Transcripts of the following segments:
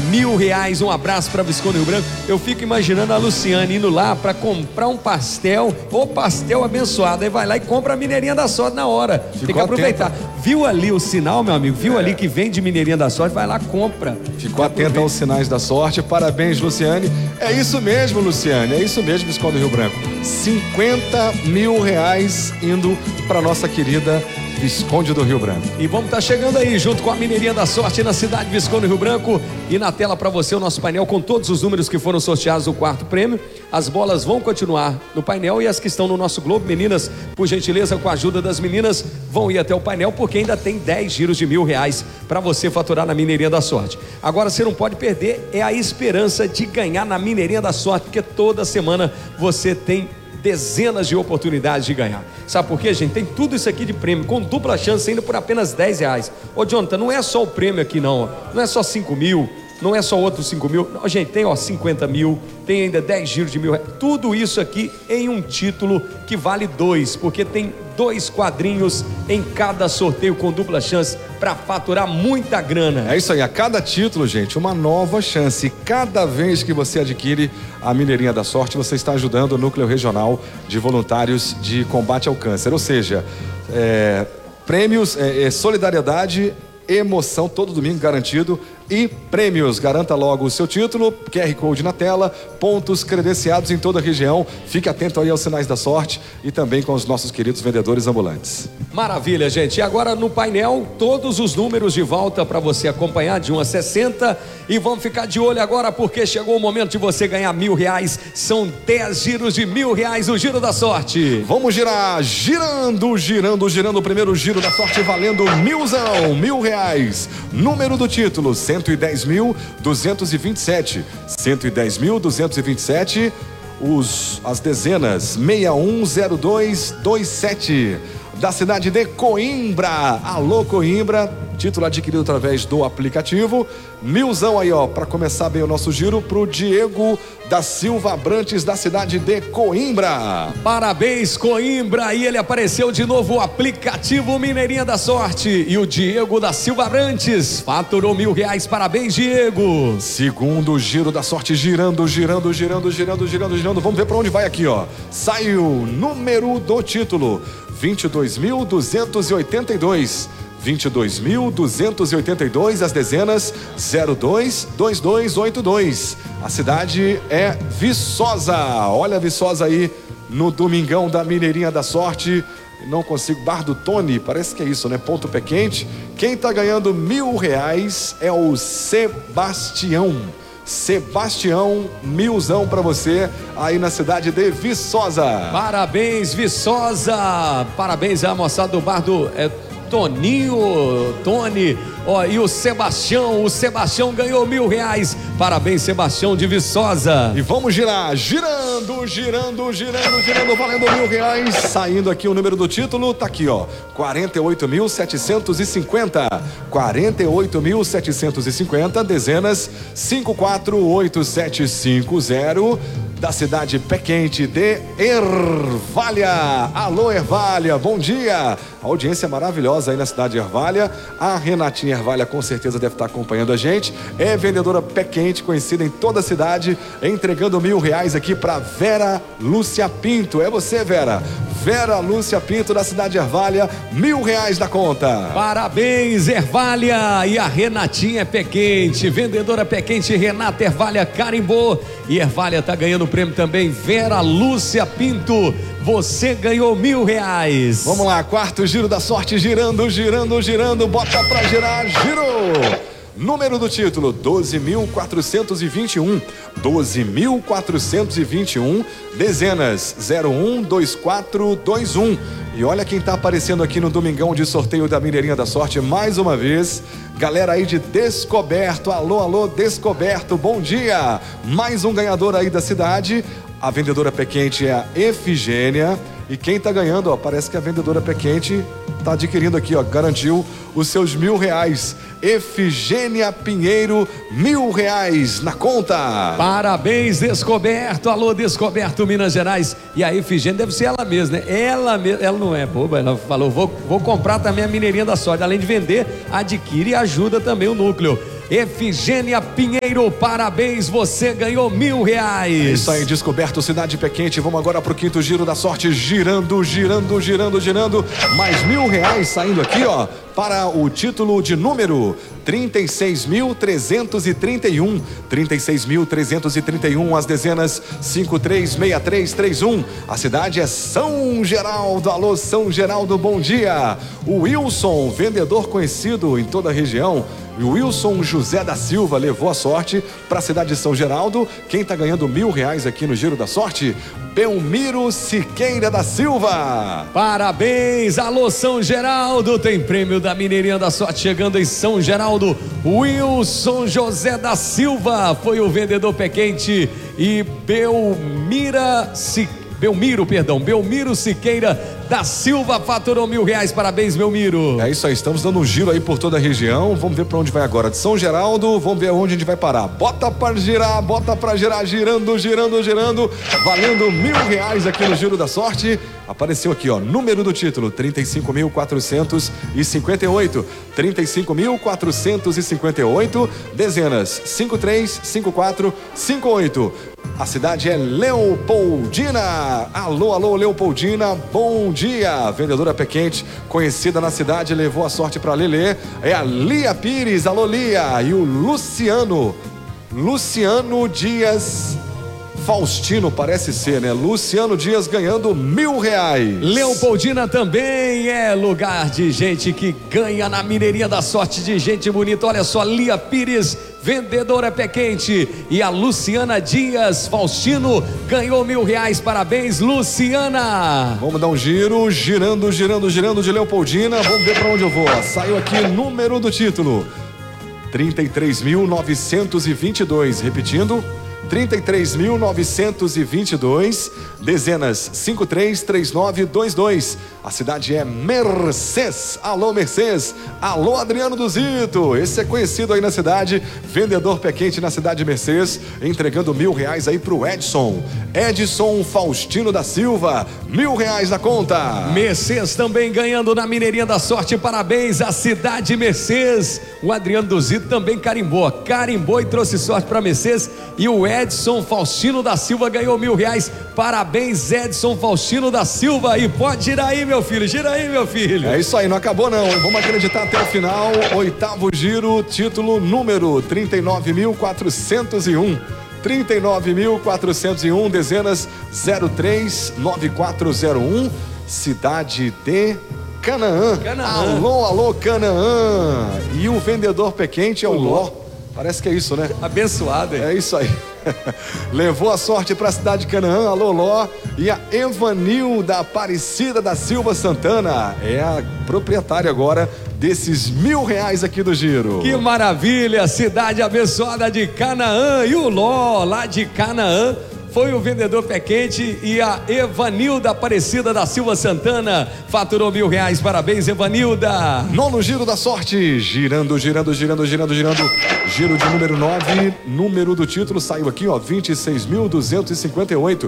R$1.000. Um abraço para Visconde Rio Branco. Eu fico imaginando a Luciane indo lá para comprar um pastel, ou pastel abençoado, aí vai lá e compra a Mineirinha da Sorte na hora. Tem que aproveitar. Viu ali o sinal, meu amigo? Viu ali que vende Mineirinha da Sorte? Vai lá, compra. Ficou atento aos sinais da sorte. Parabéns, Luciane. É isso mesmo, Luciane. É isso mesmo, Visconde Rio Branco. R$50.000 indo para nossa querida Visconde do Rio Branco. E vamos estar chegando aí junto com a Mineirinha da Sorte na cidade de Visconde do Rio Branco. E na tela para você o nosso painel com todos os números que foram sorteados no quarto prêmio. As bolas vão continuar no painel e as que estão no nosso globo, meninas, por gentileza, com a ajuda das meninas, vão ir até o painel, porque ainda tem 10 giros de R$1.000 para você faturar na Mineirinha da Sorte. Agora você não pode perder é a esperança de ganhar na Mineirinha da Sorte, porque toda semana você tem dezenas de oportunidades de ganhar. Sabe por quê, gente? Tem tudo isso aqui de prêmio, com dupla chance ainda por apenas R$10. Ô, Jonathan, não é só o prêmio aqui não, não é só 5 mil, não é só outros 5 mil, não, gente, tem 50 mil, tem ainda 10 giros de R$1.000, tudo isso aqui em um título que vale 2, porque tem 2 quadrinhos em cada sorteio com dupla chance para faturar muita grana. É isso aí, a cada título, gente, uma nova chance. Cada vez que você adquire a Mineirinha da Sorte, você está ajudando o Núcleo Regional de Voluntários de Combate ao Câncer, ou seja, prêmios, solidariedade, emoção, todo domingo garantido, e prêmios. Garanta logo o seu título, QR Code na tela, pontos credenciados em toda a região. Fique atento aí aos sinais da sorte e também com os nossos queridos vendedores ambulantes. Maravilha, gente. E agora no painel, todos os números de volta para você acompanhar de 1 a 60. E vamos ficar de olho agora, porque chegou o momento de você ganhar R$1.000. São 10 giros de R$1.000, o Giro da Sorte. Vamos girar, girando, girando, girando. O primeiro giro da sorte valendo R$1.000, R$1.000. Número do título, 110.227. 110.227. As dezenas, 610227. Da cidade de Coimbra. Alô, Coimbra. Título adquirido através do aplicativo. R$1.000 aí, ó, para começar bem o nosso giro, pro Diego da Silva Abrantes, da cidade de Coimbra. Parabéns, Coimbra. E ele apareceu de novo, o aplicativo Mineirinha da Sorte. E o Diego da Silva Abrantes faturou R$1.000. Parabéns, Diego. Segundo giro da sorte, girando, girando, girando, girando, girando, girando. Vamos ver para onde vai aqui, ó. Saiu número do título, 22.282. 22.282, as dezenas 022282. A cidade é Viçosa. Olha a Viçosa aí no domingão da Mineirinha da Sorte. Não consigo, Bar do Tony, parece que é isso, né? Ponto Pé Quente. Quem tá ganhando R$1.000 é o Sebastião. Sebastião, R$1.000 para você aí na cidade de Viçosa. Parabéns, Viçosa. Parabéns à moçada do Bar do Toninho, Tony, ó, e o Sebastião ganhou R$1.000. Parabéns, Sebastião de Viçosa. E vamos girar, girando, girando, girando, girando, valendo R$1.000. Saindo aqui o número do título, tá aqui, ó, 48.750. 48.750, dezenas 548750. Da cidade Pé Quente de Ervália. Alô, Ervália, bom dia. A audiência maravilhosa aí na cidade de Ervália. A Renatinha Ervália com certeza deve estar acompanhando a gente. É vendedora Pé Quente, conhecida em toda a cidade, entregando R$1.000 aqui para Vera Lúcia Pinto. É você, Vera. Vera Lúcia Pinto, da cidade de Ervália, R$1.000 na conta. Parabéns, Ervália. E a Renatinha Pé Quente, vendedora Pé Quente, Renata Ervália carimbou. E Ervália tá ganhando o prêmio também, Vera Lúcia Pinto. Você ganhou R$1.000. Vamos lá, quarto giro da sorte, girando, girando, girando. Bota pra girar, girou. Número do título, 12.421. 12.421. Dezenas, 012421. E olha quem tá aparecendo aqui no domingão de sorteio da Mineirinha da Sorte mais uma vez. Galera aí de Descoberto. Alô, alô, Descoberto, bom dia. Mais um ganhador aí da cidade. A vendedora Pé Quente é a Efigênia. E quem tá ganhando, ó, parece que a vendedora Pé Quente tá adquirindo aqui, ó, garantiu os seus R$1.000. Efigênia Pinheiro, R$1.000 na conta. Parabéns, Descoberto. Alô, Descoberto, Minas Gerais. E a Efigênia deve ser ela mesma, né? Ela não é boba, ela falou, vou comprar também a Mineirinha da Sorte. Além de vender, adquire e ajuda também o núcleo. Efigênia Pinheiro, parabéns, você ganhou R$1.000. É isso aí, descoberto Cidade Pé Quente. Vamos agora pro quinto giro da sorte, girando, girando, girando, girando. Mais R$1.000 saindo aqui, ó, para o título de número 36.331. 36.331, as dezenas 536331. A cidade é São Geraldo. Alô, São Geraldo, bom dia. O Wilson, vendedor conhecido em toda a região. E o Wilson José da Silva levou a sorte para a cidade de São Geraldo. Quem está ganhando R$1.000 aqui no Giro da Sorte? Belmiro Siqueira da Silva. Parabéns, alô São Geraldo, tem prêmio da Mineirinha da Sorte chegando em São Geraldo. Wilson José da Silva foi o vendedor pé quente e Belmiro Siqueira da Silva faturou R$1.000. Parabéns, Belmiro. É isso aí, estamos dando um giro aí por toda a região. Vamos ver para onde vai agora. De São Geraldo, vamos ver onde a gente vai parar. Bota para girar, girando, girando, girando. Valendo R$1.000 aqui no Giro da Sorte. Apareceu aqui, ó, número do título, 35.458. 35.458, dezenas, 53, 54, 58. A cidade é Leopoldina. Alô, alô, Leopoldina, bom dia. Vendedora pé quente, conhecida na cidade, levou a sorte para Lelê. É a Lia Pires, alô Lia. E o Luciano Dias Faustino, parece ser, né? Luciano Dias ganhando R$1.000. Leopoldina também é lugar de gente que ganha na Mineirinha da Sorte, de gente bonita. Olha só, Lia Pires, vendedora pé quente, e a Luciana Dias Faustino ganhou R$1.000. Parabéns, Luciana. Vamos dar um giro, girando, girando, girando de Leopoldina. Vamos ver para onde eu vou. Saiu aqui o número do título, 33.922. Repetindo, 33.922, dezenas 533922. A cidade é Mercês. Alô, Mercês. Alô, Adriano do Zito. Esse é conhecido aí na cidade, vendedor pé quente na cidade de Mercês, entregando R$1.000 aí pro Edson Faustino da Silva. R$1.000 na conta. Mercês também ganhando na Mineirinha da Sorte. Parabéns à cidade de Mercês. O Adriano do Zito também carimbou e trouxe sorte para Mercês. E o Edson Faustino da Silva ganhou R$1.000. Parabéns, Edson Faustino da Silva. E pode girar aí, meu filho, gira aí, meu filho. É isso aí, não acabou não. Vamos acreditar até o final. Oitavo giro, título número 39.401. 39.401, dezenas 039401. Cidade de Canaã. Alô, alô, Canaã. E o vendedor pé quente é o Ló. Parece que é isso, né? Abençoado, hein? É isso aí. Levou a sorte para a cidade de Canaã, alô Ló. E a Evanilda Aparecida da Silva Santana é a proprietária agora desses R$1.000 aqui do giro. Que maravilha, cidade abençoada de Canaã. E o Ló, lá de Canaã, foi o vendedor pé quente, e a Evanilda Aparecida da Silva Santana faturou R$1.000. Parabéns, Evanilda. Nono giro da sorte, girando, girando, girando, girando, girando. Giro de número 9, número do título saiu aqui, ó, 26.258.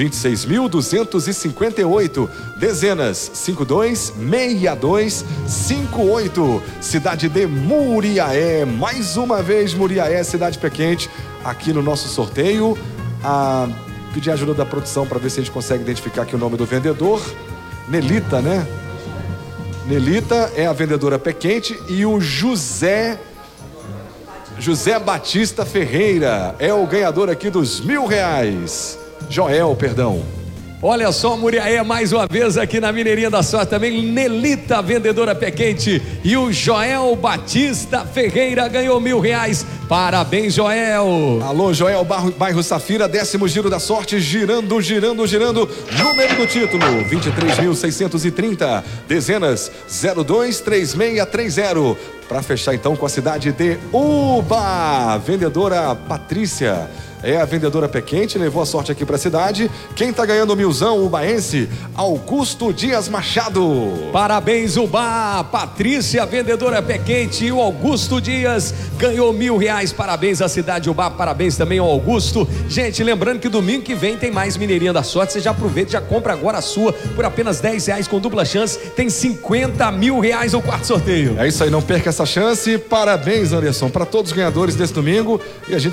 26.258, dezenas 52, 62, 58. Cidade de Muriaé, mais uma vez Muriaé, cidade pé quente, aqui no nosso sorteio. Pedir ajuda da produção para ver se a gente consegue identificar aqui o nome do vendedor. Nelita, né? Nelita é a vendedora pé quente, e o José Batista Ferreira é o ganhador aqui dos R$1.000. Joel, perdão. Olha só, Muriaé mais uma vez aqui na Mineirinha da Sorte também. Nelita, vendedora pé quente, e o Joel Batista Ferreira ganhou R$1.000. Parabéns, Joel. Alô, Joel, bairro Safira, 10º giro da sorte, girando, girando, girando. Número do título, 23.630, dezenas 023630. Para fechar então com a cidade de Uba, vendedora Patrícia. é a vendedora Pé Quente, levou a sorte aqui pra cidade. Quem tá ganhando o milzão, o baense, Augusto Dias Machado. Parabéns, Ubá. Patrícia, vendedora Pé Quente, e o Augusto Dias ganhou R$1.000. Parabéns à cidade Ubá, parabéns também ao Augusto. Gente, lembrando que domingo que vem tem mais Mineirinha da Sorte. Você já aproveita, já compra agora a sua por apenas R$10 com dupla chance. Tem R$50 mil no quarto sorteio. É isso aí, não perca essa chance. Parabéns, Anderson, para todos os ganhadores desse domingo. E a gente